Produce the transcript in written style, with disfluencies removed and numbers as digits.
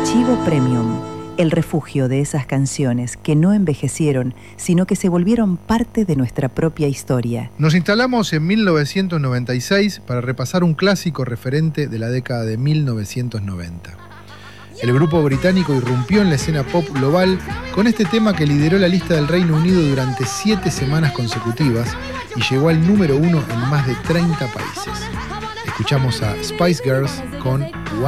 Archivo Premium, el refugio de esas canciones que no envejecieron, sino que se volvieron parte de nuestra propia historia. Nos instalamos en 1996 para repasar un clásico referente de la década de 1990. El grupo británico irrumpió en la escena pop global con este tema que lideró la lista del Reino Unido durante 7 semanas consecutivas y llegó al número 1 en más de 30 países. Escuchamos a Spice Girls con